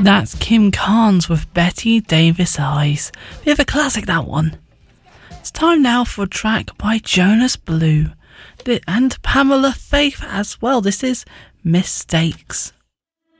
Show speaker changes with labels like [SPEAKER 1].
[SPEAKER 1] That's Kim Carnes with Betty Davis Eyes. Bit of a classic, that one. It's time now for a track by Jonas Blue and Pamela Faith as well. This is Mistakes.